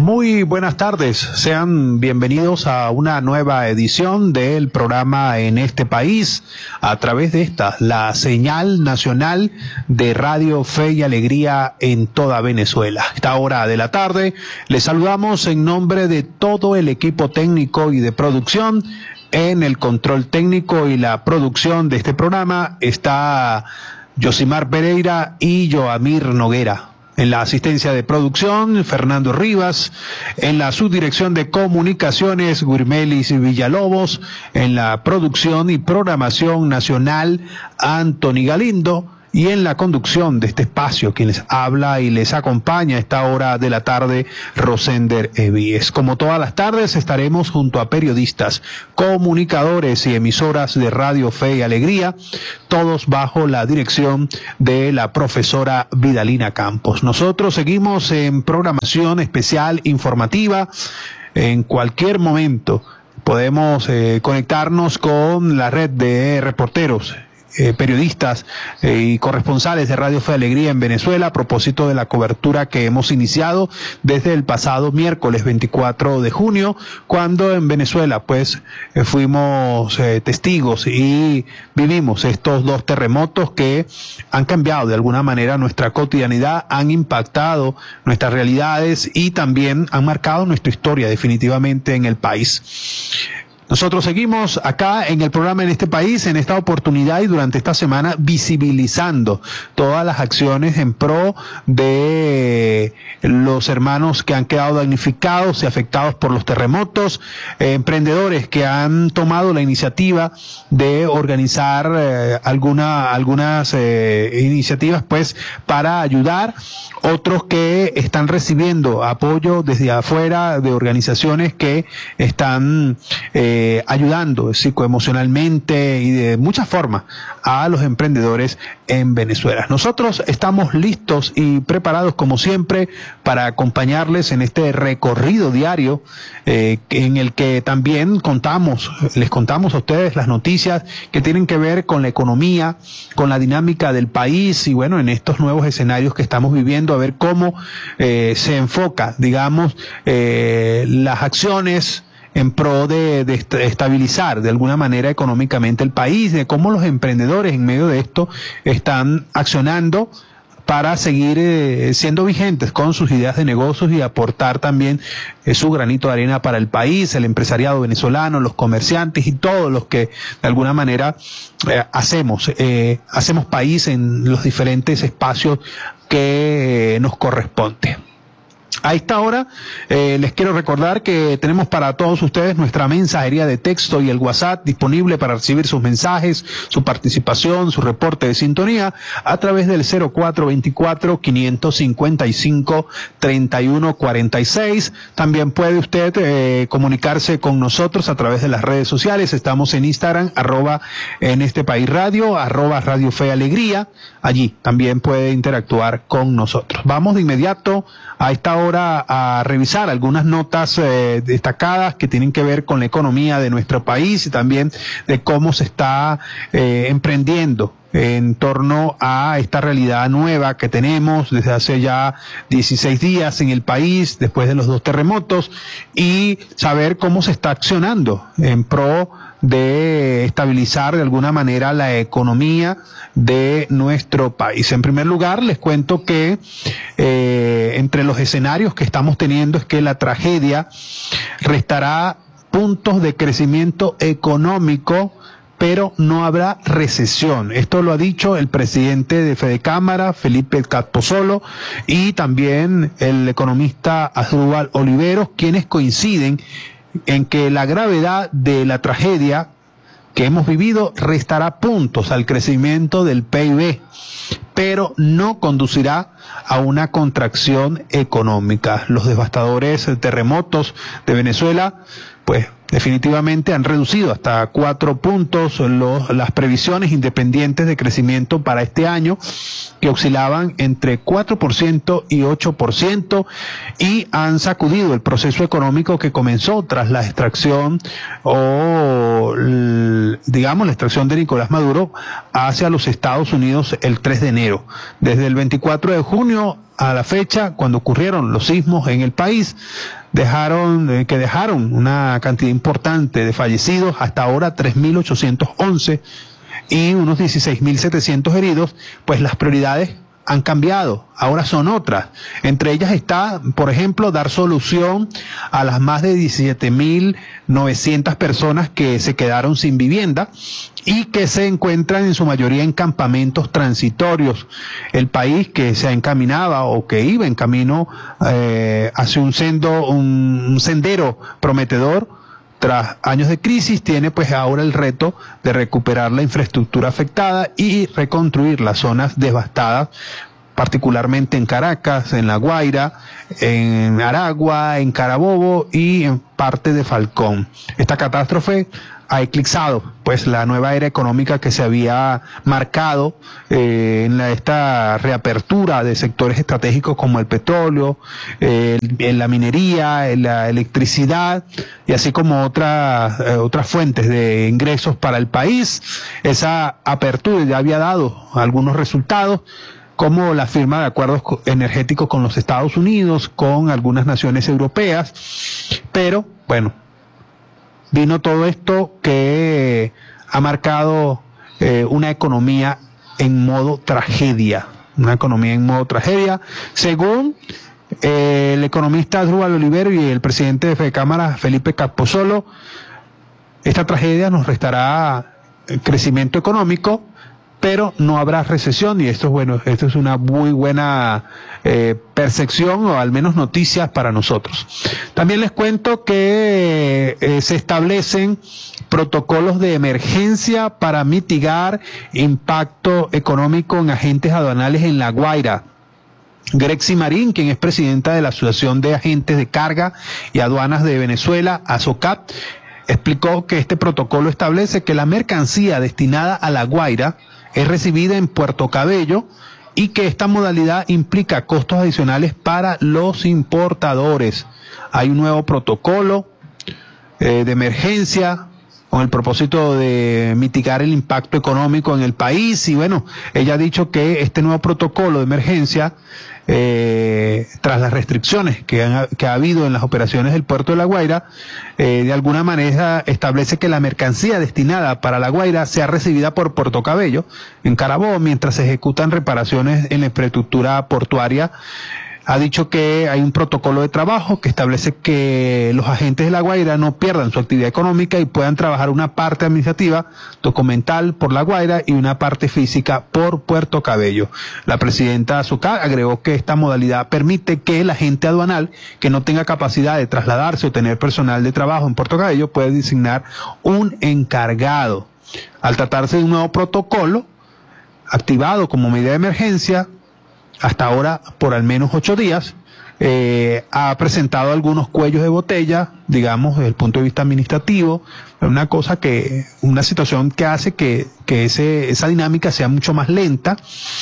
Muy buenas tardes, sean bienvenidos a una nueva edición del programa En este País, a través de esta, la señal nacional de Radio Fe y Alegría en toda Venezuela. A esta hora de la tarde, les saludamos en nombre de todo el equipo técnico y de producción. En el control técnico y la producción de este programa está Yosimar Pereira y Yoamir Noguera. En la asistencia de producción, Fernando Rivas. En la subdirección de comunicaciones, Guirmelis Villalobos. En la producción y programación nacional, Antony Galindo. Y en la conducción de este espacio, quien les habla y les acompaña a esta hora de la tarde, Rosender Evíes. Como todas las tardes, estaremos junto a periodistas, comunicadores y emisoras de Radio Fe y Alegría, todos bajo la dirección de la profesora Vidalina Campos. Nosotros seguimos en programación especial informativa. En cualquier momento podemos eh, conectarnos con la red de reporteros, Eh, periodistas eh, y corresponsales de Radio Fe y Alegría en Venezuela a propósito de la cobertura que hemos iniciado desde el pasado miércoles veinticuatro de junio, cuando en Venezuela pues eh, fuimos eh, testigos y vivimos estos dos terremotos que han cambiado de alguna manera nuestra cotidianidad, han impactado nuestras realidades y también han marcado nuestra historia definitivamente en el país. Nosotros seguimos acá en el programa En este País, en esta oportunidad y durante esta semana, visibilizando todas las acciones en pro de los hermanos que han quedado damnificados y afectados por los terremotos, eh, emprendedores que han tomado la iniciativa de organizar eh, alguna, algunas eh, iniciativas pues para ayudar, otros que están recibiendo apoyo desde afuera de organizaciones que están eh, Eh, ayudando psicoemocionalmente y de muchas formas a los emprendedores en Venezuela. Nosotros estamos listos y preparados como siempre para acompañarles en este recorrido diario eh, en el que también contamos, les contamos a ustedes las noticias que tienen que ver con la economía, con la dinámica del país y bueno, en estos nuevos escenarios que estamos viviendo, a ver cómo eh, se enfoca, digamos, eh, las acciones en pro de, de estabilizar de alguna manera económicamente el país, de cómo los emprendedores en medio de esto están accionando para seguir eh, siendo vigentes con sus ideas de negocios y aportar también eh, su granito de arena para el país, el empresariado venezolano, los comerciantes y todos los que de alguna manera eh, hacemos, eh, hacemos país en los diferentes espacios que eh, nos corresponde. A esta hora eh, les quiero recordar que tenemos para todos ustedes nuestra mensajería de texto y el WhatsApp disponible para recibir sus mensajes, su participación, su reporte de sintonía a través del cero cuatro veinticuatro, quinientos cincuenta y cinco, treinta y uno cuarenta y seis. También puede usted eh, comunicarse con nosotros a través de las redes sociales. Estamos en Instagram, arroba en este país radio, arroba Radio Fe y Alegría. Allí también puede interactuar con nosotros. Vamos de inmediato a esta hora a revisar algunas notas eh, destacadas que tienen que ver con la economía de nuestro país y también de cómo se está eh, emprendiendo en torno a esta realidad nueva que tenemos desde hace ya dieciséis días en el país, después de los dos terremotos, y saber cómo se está accionando en pro de estabilizar de alguna manera la economía de nuestro país. En primer lugar, les cuento que eh, entre los escenarios que estamos teniendo es que la tragedia restará puntos de crecimiento económico, pero no habrá recesión. Esto lo ha dicho el presidente de Fedecámara, Felipe Capozolo, y también el economista Asdrúbal Oliveros, quienes coinciden en que la gravedad de la tragedia que hemos vivido restará puntos al crecimiento del P I B, pero no conducirá a una contracción económica. Los devastadores terremotos de Venezuela pues Definitivamente han reducido hasta cuatro puntos los, las previsiones independientes de crecimiento para este año, que oscilaban entre cuatro por ciento y ocho por ciento, y han sacudido el proceso económico que comenzó tras la extracción o, digamos, la extracción de Nicolás Maduro hacia los Estados Unidos el tres de enero. Desde el veinticuatro de junio a la fecha, cuando ocurrieron los sismos en el país, dejaron eh, que dejaron una cantidad importante de fallecidos, hasta ahora tres mil ochocientos once, y unos dieciséis mil setecientos heridos. Pues las prioridades han cambiado, ahora son otras. Entre ellas está, por ejemplo, dar solución a las más de diecisiete mil novecientas personas que se quedaron sin vivienda y que se encuentran en su mayoría en campamentos transitorios. El país, que se encaminaba o que iba en camino eh, hacia un sendo, un, un sendero prometedor, tras años de crisis, tiene pues ahora el reto de recuperar la infraestructura afectada y reconstruir las zonas devastadas, particularmente en Caracas, en La Guaira, en Aragua, en Carabobo y en parte de Falcón. Esta catástrofe ha eclipsado pues la nueva era económica que se había marcado eh, en la, esta reapertura de sectores estratégicos como el petróleo, eh, en la minería, en la electricidad, y así como otras eh, otras fuentes de ingresos para el país. Esa apertura ya había dado algunos resultados, como la firma de acuerdos energéticos con los Estados Unidos, con algunas naciones europeas, pero bueno, vino todo esto que ha marcado eh, una economía en modo tragedia, una economía en modo tragedia, según eh, el economista Asdrúbal Olivero y el presidente de Fedecámara, Felipe Capozolo. Esta tragedia nos restará crecimiento económico, pero no habrá recesión, y esto es bueno, esto es una muy buena eh, percepción, o al menos noticias para nosotros. También les cuento que eh, se establecen protocolos de emergencia para mitigar impacto económico en agentes aduanales en La Guaira. Grexy Marín, quien es presidenta de la Asociación de Agentes de Carga y Aduanas de Venezuela, ASOCAP, explicó que este protocolo establece que la mercancía destinada a La Guaira es recibida en Puerto Cabello y que esta modalidad implica costos adicionales para los importadores. Hay un nuevo protocolo eh, de emergencia con el propósito de mitigar el impacto económico en el país, y bueno, ella ha dicho que este nuevo protocolo de emergencia, eh, tras las restricciones que, han, que ha habido en las operaciones del puerto de La Guaira, eh, de alguna manera establece que la mercancía destinada para La Guaira sea recibida por Puerto Cabello, en Carabobo, mientras se ejecutan reparaciones en la infraestructura portuaria. Ha dicho que hay un protocolo de trabajo que establece que los agentes de La Guaira no pierdan su actividad económica y puedan trabajar una parte administrativa, documental por La Guaira y una parte física por Puerto Cabello. La presidenta Azúcar agregó que esta modalidad permite que el agente aduanal que no tenga capacidad de trasladarse o tener personal de trabajo en Puerto Cabello puede designar un encargado. Al tratarse de un nuevo protocolo activado como medida de emergencia, hasta ahora por al menos ocho días, eh, ha presentado algunos cuellos de botella, digamos, desde el punto de vista administrativo, una cosa que, una situación que hace que, que ese, esa dinámica sea mucho más lenta.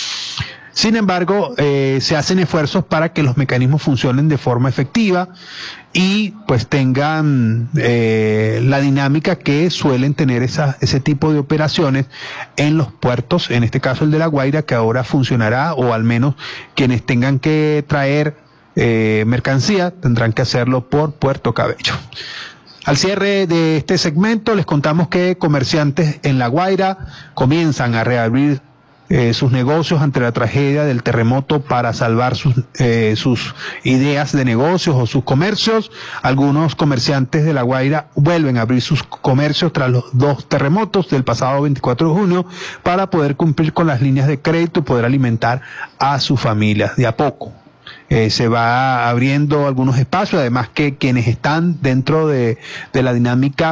Sin embargo, eh, se hacen esfuerzos para que los mecanismos funcionen de forma efectiva y pues tengan eh, la dinámica que suelen tener esa, ese tipo de operaciones en los puertos, en este caso el de La Guaira, que ahora funcionará, o al menos quienes tengan que traer eh, mercancía tendrán que hacerlo por Puerto Cabello. Al cierre de este segmento les contamos que comerciantes en La Guaira comienzan a reabrir Eh, sus negocios ante la tragedia del terremoto para salvar sus, eh, sus ideas de negocios o sus comercios. Algunos comerciantes de La Guaira vuelven a abrir sus comercios tras los dos terremotos del pasado veinticuatro de junio para poder cumplir con las líneas de crédito y poder alimentar a sus familias de a poco. Eh, se va abriendo algunos espacios, además que quienes están dentro de, de la dinámica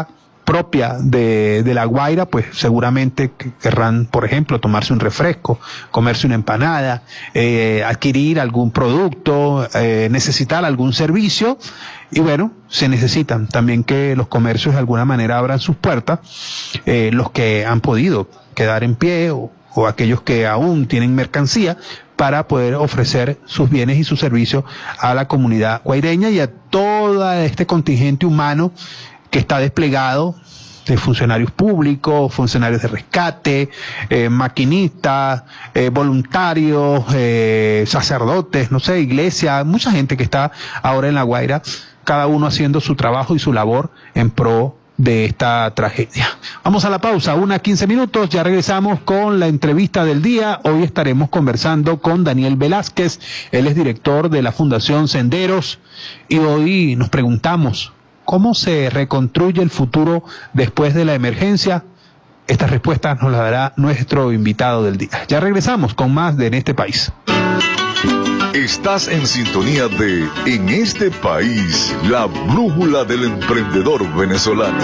propia de, de La Guaira, pues seguramente querrán, por ejemplo, tomarse un refresco, comerse una empanada, eh, adquirir algún producto, eh, necesitar algún servicio, y bueno, se necesitan también que los comercios de alguna manera abran sus puertas, eh, los que han podido quedar en pie o, o aquellos que aún tienen mercancía, para poder ofrecer sus bienes y sus servicios a la comunidad guaireña y a todo este contingente humano que está desplegado, de funcionarios públicos, funcionarios de rescate, eh, maquinistas, eh, voluntarios, eh, sacerdotes, no sé, iglesia, mucha gente que está ahora en La Guaira, cada uno haciendo su trabajo y su labor en pro de esta tragedia. Vamos a la pausa, una quince minutos, ya regresamos con la entrevista del día. Hoy estaremos conversando con Daniel Velázquez, él es director de la Fundación Senderos, y hoy nos preguntamos, ¿cómo se reconstruye el futuro después de la emergencia? Estas respuestas nos las dará nuestro invitado del día. Ya regresamos con más de En este país. Estás en sintonía de En este país, la brújula del emprendedor venezolano.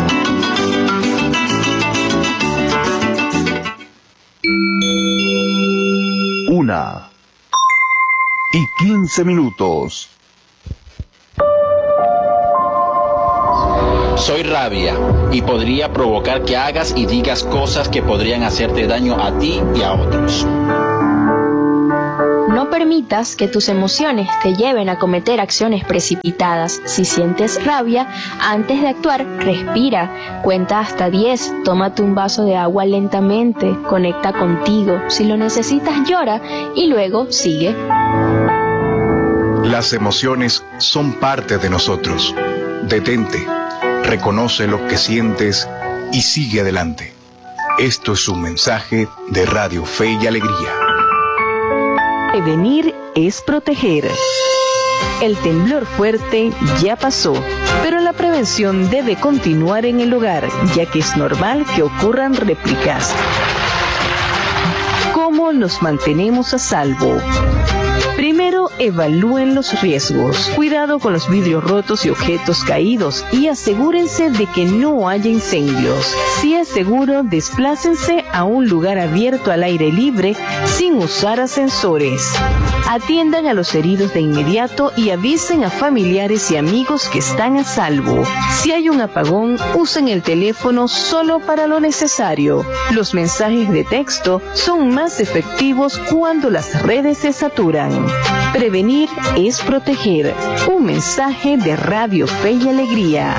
Una y quince minutos. Soy rabia y podría provocar que hagas y digas cosas que podrían hacerte daño a ti y a otros. No permitas que tus emociones te lleven a cometer acciones precipitadas. Si sientes rabia, antes de actuar, respira, cuenta hasta diez, tómate un vaso de agua lentamente, conecta contigo. Si lo necesitas, llora y luego sigue. Las emociones son parte de nosotros. Detente. Reconoce lo que sientes y sigue adelante. Esto es un mensaje de Radio Fe y Alegría. Prevenir es proteger. El temblor fuerte ya pasó, pero la prevención debe continuar en el hogar, ya que es normal que ocurran réplicas. ¿Cómo nos mantenemos a salvo? Primero, evalúen los riesgos. Cuidado con los vidrios rotos y objetos caídos y asegúrense de que no haya incendios. Si es seguro, desplácense a un lugar abierto al aire libre sin usar ascensores. Atiendan a los heridos de inmediato y avisen a familiares y amigos que están a salvo. Si hay un apagón, usen el teléfono solo para lo necesario. Los mensajes de texto son más efectivos cuando las redes se saturan. Prevenir es proteger. Un mensaje de Radio Fe y Alegría.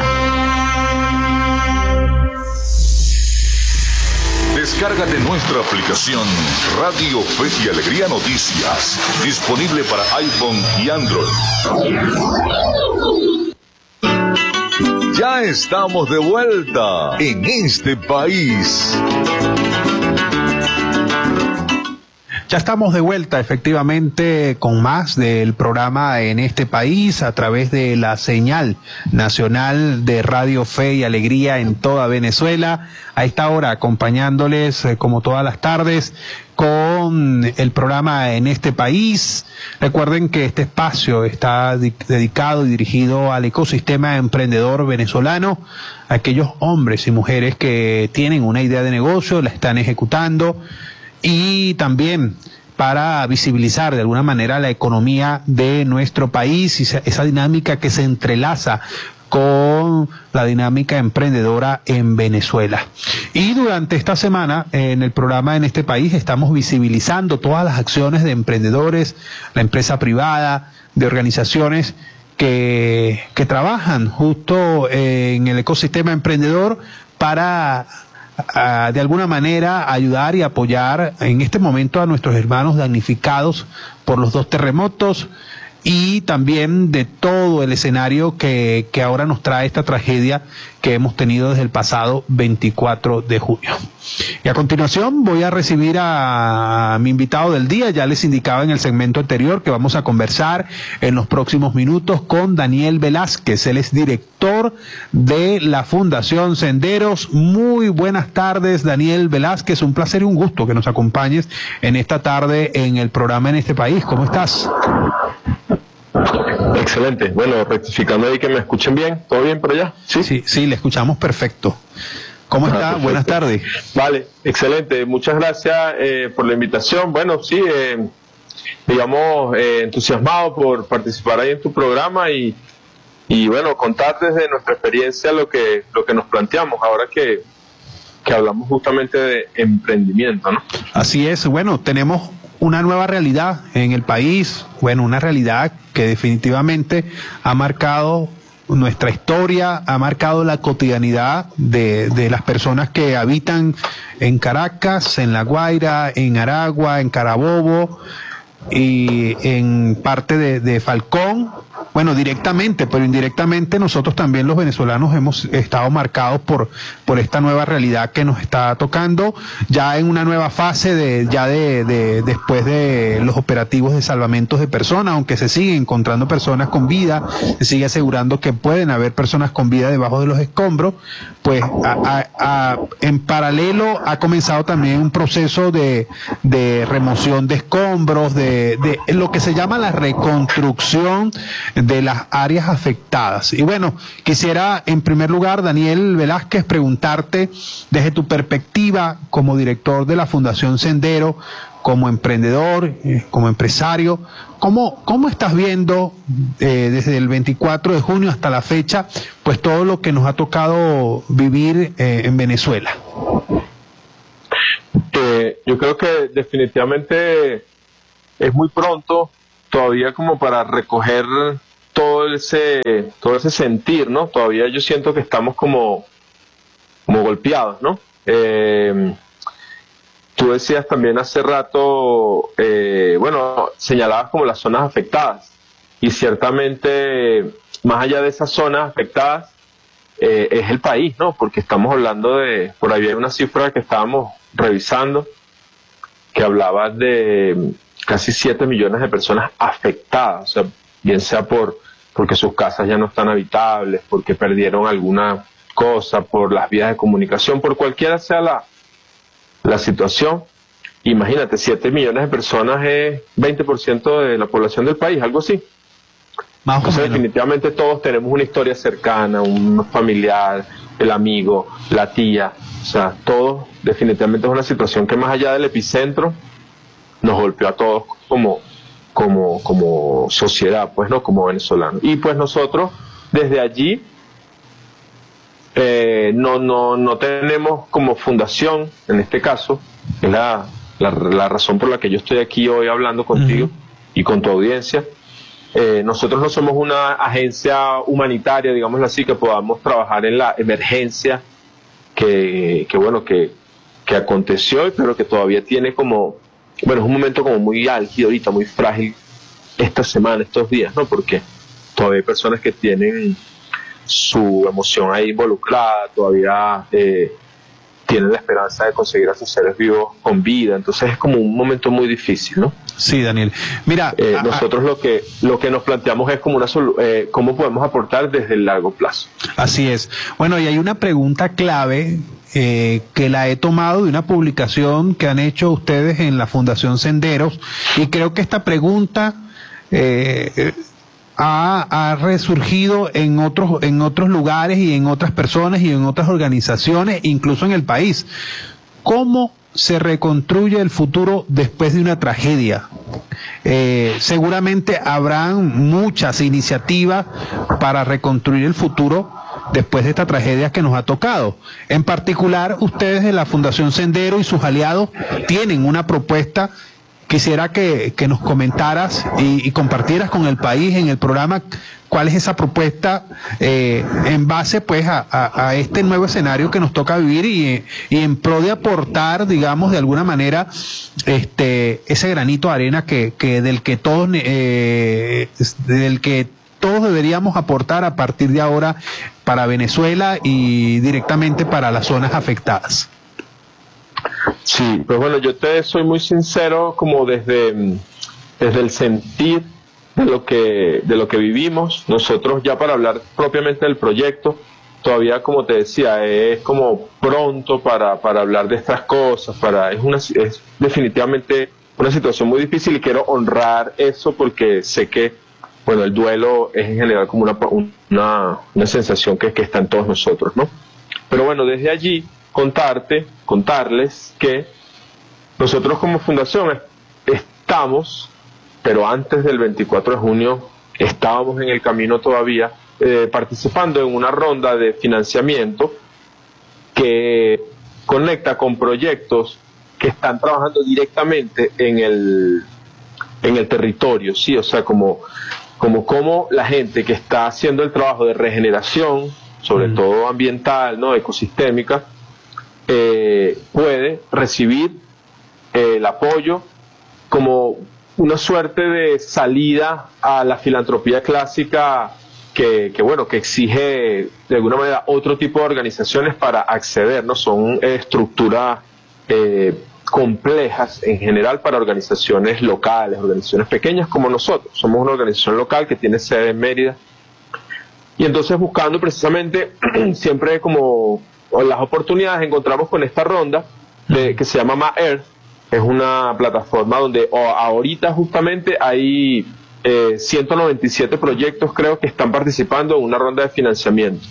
Descárgate nuestra aplicación Radio Fe y Alegría Noticias, disponible para iPhone y Android. Ya estamos de vuelta en este país. Ya estamos de vuelta efectivamente con más del programa En este país a través de la señal nacional de Radio Fe y Alegría en toda Venezuela. A esta hora acompañándoles eh, como todas las tardes con el programa En este país. Recuerden que este espacio está dedicado y dirigido al ecosistema emprendedor venezolano, a aquellos hombres y mujeres que tienen una idea de negocio, la están ejecutando, y también para visibilizar de alguna manera la economía de nuestro país y esa dinámica que se entrelaza con la dinámica emprendedora en Venezuela. Y durante esta semana, en el programa En este país, estamos visibilizando todas las acciones de emprendedores, la empresa privada, de organizaciones que, que trabajan justo en el ecosistema emprendedor para Uh, de alguna manera ayudar y apoyar en este momento a nuestros hermanos damnificados por los dos terremotos y también de todo el escenario que, que ahora nos trae esta tragedia que hemos tenido desde el pasado veinticuatro de junio. Y a continuación voy a recibir a, a mi invitado del día. Ya les indicaba en el segmento anterior que vamos a conversar en los próximos minutos con Daniel Velázquez. Él es director de la Fundación Senderos. Muy buenas tardes, Daniel Velázquez. Un placer y un gusto que nos acompañes en esta tarde en el programa En este país. ¿Cómo estás? Excelente. Bueno, rectificando ahí que me escuchen bien. ¿Todo bien por allá? Sí, sí, sí, le escuchamos perfecto. ¿Cómo está? Ah, buenas tardes. Vale, excelente. Muchas gracias eh, por la invitación. Bueno, sí, eh, digamos, eh, entusiasmado por participar ahí en tu programa y, y bueno, contar desde nuestra experiencia lo que, lo que nos planteamos ahora que, que hablamos justamente de emprendimiento, ¿no? Así es. Bueno, tenemos una nueva realidad en el país, bueno, una realidad que definitivamente ha marcado nuestra historia, ha marcado la cotidianidad de, de las personas que habitan en Caracas, en La Guaira, en Aragua, en Carabobo y en parte de, de Falcón. Bueno, directamente, pero indirectamente nosotros también los venezolanos hemos estado marcados por, por esta nueva realidad que nos está tocando, ya en una nueva fase de, ya de, de después de los operativos de salvamentos de personas, aunque se siguen encontrando personas con vida, se sigue asegurando que pueden haber personas con vida debajo de los escombros, pues a, a, a, en paralelo ha comenzado también un proceso de, de remoción de escombros, de, de lo que se llama la reconstrucción de las áreas afectadas. Y bueno, quisiera en primer lugar, Daniel Velázquez, preguntarte desde tu perspectiva como director de la Fundación Sendero, como emprendedor, eh, como empresario, ¿cómo, cómo estás viendo eh, desde el veinticuatro de junio hasta la fecha, pues todo lo que nos ha tocado vivir eh, en Venezuela? Eh, yo creo que definitivamente es muy pronto todavía como para recoger todo ese todo ese sentir, ¿no? Todavía yo siento que estamos como, como golpeados, ¿no? Eh, tú decías también hace rato, eh, bueno, señalabas como las zonas afectadas, y ciertamente más allá de esas zonas afectadas eh, es el país, ¿no? Porque estamos hablando de, por ahí hay una cifra que estábamos revisando que hablaba de casi siete millones de personas afectadas, o sea, bien sea por porque sus casas ya no están habitables, porque perdieron alguna cosa, por las vías de comunicación, por cualquiera sea la, la situación. Imagínate, siete millones de personas es veinte por ciento de la población del país, algo así. Más Entonces, definitivamente todos tenemos una historia cercana, un familiar, el amigo, la tía, o sea, todos, definitivamente es una situación que más allá del epicentro nos golpeó a todos como, como, como sociedad, pues, ¿no? Como venezolanos. Y pues nosotros, desde allí, eh, no, no, no tenemos como fundación, en este caso, es la, la, la razón por la que yo estoy aquí hoy hablando contigo uh-huh. y con tu audiencia. Eh, nosotros no somos una agencia humanitaria, digámoslo así, que podamos trabajar en la emergencia que, que bueno, que, que aconteció, pero que todavía tiene como, bueno, es un momento como muy álgido ahorita, muy frágil esta semana, estos días, ¿no? Porque todavía hay personas que tienen su emoción ahí involucrada, todavía eh, tienen la esperanza de conseguir a sus seres vivos con vida, entonces es como un momento muy difícil, ¿no? Sí, Daniel. Mira, eh, a, nosotros lo que lo que nos planteamos es como una eh, cómo podemos aportar desde el largo plazo. Así es. Bueno, y hay una pregunta clave eh, que la he tomado de una publicación que han hecho ustedes en la Fundación Senderos, y creo que esta pregunta eh, ha, ha resurgido en otros en otros lugares y en otras personas y en otras organizaciones, incluso en el país. ¿Cómo se reconstruye el futuro después de una tragedia? Eh, seguramente habrán muchas iniciativas para reconstruir el futuro después de esta tragedia que nos ha tocado. En particular, ustedes de la Fundación Sendero y sus aliados tienen una propuesta. Quisiera que, que nos comentaras y, y compartieras con el país en el programa cuál es esa propuesta eh, en base pues a, a, a este nuevo escenario que nos toca vivir y, y en pro de aportar, digamos, de alguna manera este ese granito de arena que, que del que todos eh, del que todos deberíamos aportar a partir de ahora para Venezuela y directamente para las zonas afectadas. Sí, pues bueno, yo te soy muy sincero como desde, desde el sentir de lo que de lo que vivimos. Nosotros ya para hablar propiamente del proyecto, todavía como te decía, es como pronto para, para hablar de estas cosas, para es una es definitivamente una situación muy difícil y quiero honrar eso porque sé que bueno, el duelo es en general como una, una, una sensación que, que está en todos nosotros, ¿no? Pero bueno, desde allí contarte, contarles que nosotros como fundación estamos, pero antes del veinticuatro de junio estábamos en el camino todavía, eh, participando en una ronda de financiamiento que conecta con proyectos que están trabajando directamente en el, en el territorio, ¿sí? O sea, como, como, como la gente que está haciendo el trabajo de regeneración, sobre mm. todo ambiental, ¿no? Ecosistémica, eh, puede recibir eh, el apoyo como una suerte de salida a la filantropía clásica que, que bueno, que exige de alguna manera otro tipo de organizaciones para acceder, ¿no? Son eh, estructuras eh, complejas en general para organizaciones locales, organizaciones pequeñas como nosotros. Somos una organización local que tiene sede en Mérida, y entonces buscando precisamente siempre como las oportunidades encontramos con esta ronda de, que se llama Ma Earth. Es una plataforma donde oh, ahorita justamente hay eh, ciento noventa y siete proyectos, creo, que están participando en una ronda de financiamiento.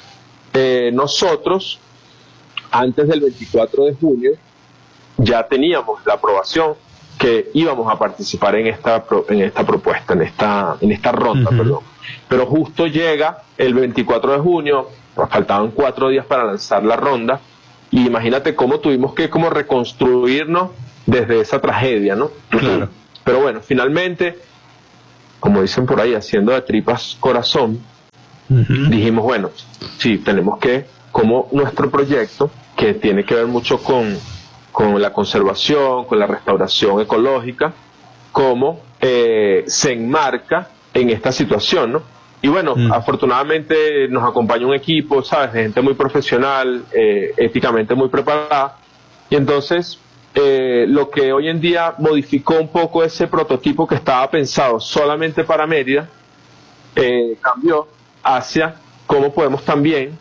Eh, nosotros, antes del veinticuatro de junio, ya teníamos la aprobación que íbamos a participar en esta en esta propuesta, en esta en esta ronda, uh-huh. perdón. Pero justo llega el veinticuatro de junio, nos faltaban cuatro días para lanzar la ronda, y imagínate cómo tuvimos que como reconstruirnos desde esa tragedia, ¿no? Claro. Pero bueno, finalmente, como dicen por ahí, haciendo de tripas corazón, uh-huh. dijimos, bueno, sí, tenemos que, como nuestro proyecto, que tiene que ver mucho con, con la conservación, con la restauración ecológica, cómo eh, se enmarca en esta situación, ¿no? Y bueno, mm. afortunadamente nos acompaña un equipo, ¿sabes?, de gente muy profesional, eh, éticamente muy preparada, y entonces eh, lo que hoy en día modificó un poco ese prototipo que estaba pensado solamente para Mérida, eh, cambió hacia cómo podemos también,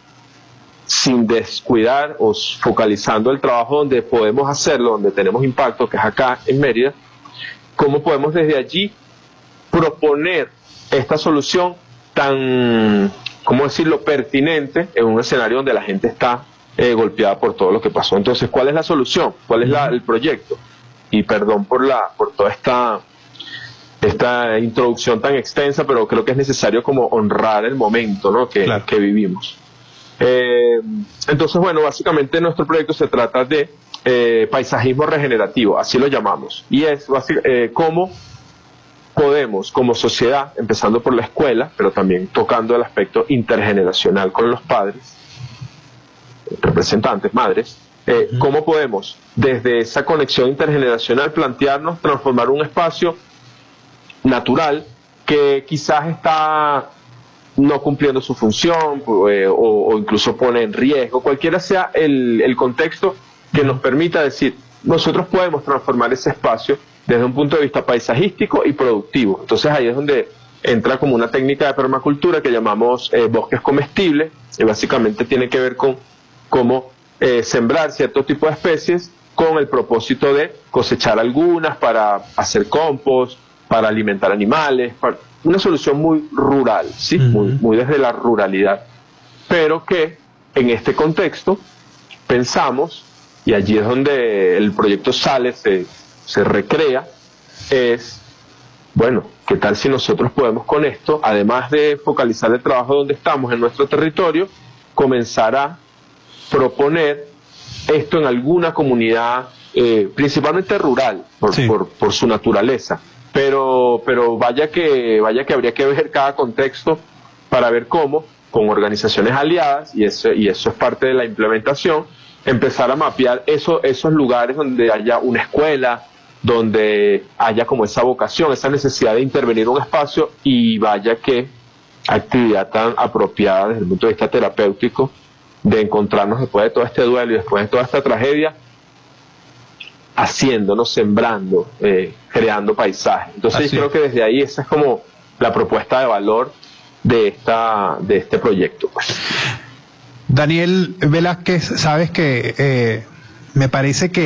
sin descuidar o focalizando el trabajo donde podemos hacerlo, donde tenemos impacto, que es acá en Mérida, cómo podemos desde allí proponer esta solución tan, ¿cómo decirlo?, pertinente en un escenario donde la gente está eh, golpeada por todo lo que pasó. Entonces, ¿cuál es la solución? ¿Cuál es la, el proyecto? Y perdón por la por toda esta esta introducción tan extensa, pero creo que es necesario como honrar el momento, ¿no?, que, claro. que vivimos. Eh, entonces, bueno, básicamente nuestro proyecto se trata de eh, paisajismo regenerativo, así lo llamamos, y es eh, cómo podemos como sociedad, empezando por la escuela, pero también tocando el aspecto intergeneracional con los padres, representantes, madres, eh, uh-huh. cómo podemos desde esa conexión intergeneracional plantearnos transformar un espacio natural que quizás está no cumpliendo su función eh, o, o incluso pone en riesgo, cualquiera sea el, el contexto que nos permita decir, nosotros podemos transformar ese espacio desde un punto de vista paisajístico y productivo. Entonces ahí es donde entra como una técnica de permacultura que llamamos eh, bosques comestibles, y básicamente tiene que ver con cómo eh, sembrar cierto tipo de especies con el propósito de cosechar algunas para hacer compost, para alimentar animales, para una solución muy rural, ¿sí? Uh-huh. muy, muy desde la ruralidad, pero que en este contexto pensamos, y allí es donde el proyecto sale, se se recrea, es, bueno, ¿qué tal si nosotros podemos con esto, además de focalizar el trabajo donde estamos, en nuestro territorio, comenzar a proponer esto en alguna comunidad, eh, principalmente rural, por, sí. por, por su naturaleza, pero, pero vaya que, vaya que habría que ver cada contexto para ver cómo, con organizaciones aliadas, y eso, y eso es parte de la implementación, empezar a mapear eso, esos lugares donde haya una escuela, donde haya como esa vocación, esa necesidad de intervenir en un espacio, y vaya que actividad tan apropiada desde el punto de vista terapéutico de encontrarnos después de todo este duelo y después de toda esta tragedia, haciéndonos, sembrando, eh, creando paisajes. Entonces Así. creo que desde ahí esa es como la propuesta de valor de esta de este proyecto, pues. Daniel Velázquez, sabes que eh, me parece que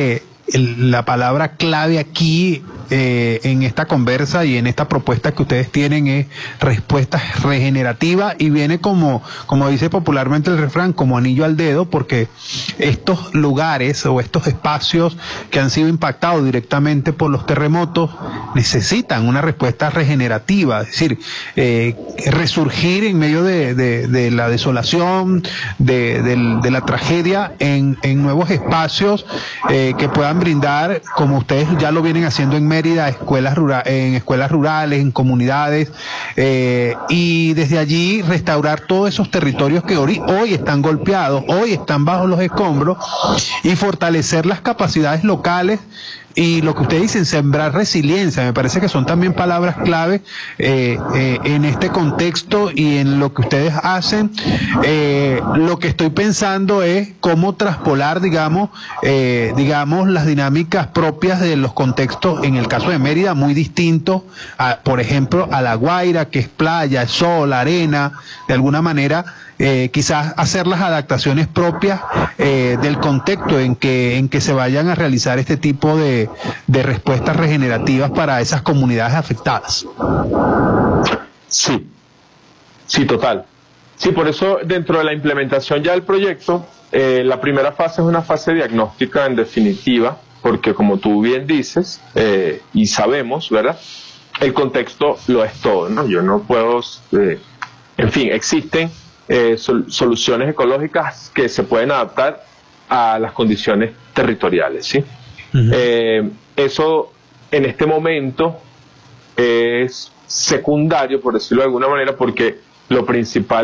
el, la palabra clave aquí eh, en esta conversa y en esta propuesta que ustedes tienen es respuesta regenerativa, y viene como, como dice popularmente el refrán, como anillo al dedo, porque estos lugares o estos espacios que han sido impactados directamente por los terremotos necesitan una respuesta regenerativa, es decir, eh, resurgir en medio de, de, de la desolación, de, de, de la tragedia en, en nuevos espacios eh, que puedan brindar, como ustedes ya lo vienen haciendo en Mérida, escuelas rural, en escuelas rurales, en comunidades, eh, y desde allí restaurar todos esos territorios que hoy, hoy están golpeados, hoy están bajo los escombros, y fortalecer las capacidades locales. Y lo que ustedes dicen, sembrar resiliencia, me parece que son también palabras clave eh, eh, en este contexto y en lo que ustedes hacen. Eh, lo que estoy pensando es cómo traspolar, digamos, eh, digamos, las dinámicas propias de los contextos, en el caso de Mérida, muy distintos, a, por ejemplo, a La Guaira, que es playa, es sol, arena, de alguna manera. Eh, quizás hacer las adaptaciones propias eh, del contexto en que en que se vayan a realizar este tipo de, de respuestas regenerativas para esas comunidades afectadas. Sí, sí, total. Sí, por eso dentro de la implementación ya del proyecto, eh, la primera fase es una fase diagnóstica en definitiva, porque como tú bien dices, eh, y sabemos, ¿verdad? El contexto lo es todo, ¿no? Yo no puedo, eh, en fin, existen Eh, sol, soluciones ecológicas que se pueden adaptar a las condiciones territoriales, ¿sí? Uh-huh. Eh, eso en este momento es secundario, por decirlo de alguna manera, porque lo principal